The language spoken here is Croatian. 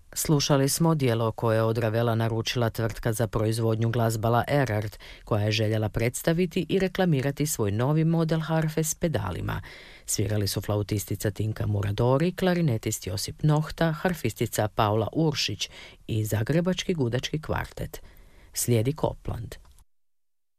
Slušali smo dijelo koje je od Ravela naručila tvrtka za proizvodnju glazbala Erard, koja je željela predstaviti i reklamirati svoj novi model harfe s pedalima. Svirali su flautistica Tinka Muradori, klarinetist Josip Nohta, harfistica Paula Uršić i zagrebački gudački kvartet. Slijedi Copland.